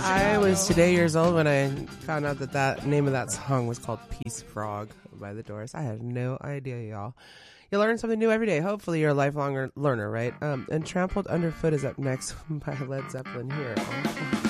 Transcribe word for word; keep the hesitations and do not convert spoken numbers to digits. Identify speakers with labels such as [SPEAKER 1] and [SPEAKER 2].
[SPEAKER 1] I was today years old when I found out that that name of that song was called Peace Frog by the Doors. I had no idea, y'all. You learn something new every day. Hopefully you're a lifelong learner, right? Um, and Trampled Underfoot is up next by Led Zeppelin here.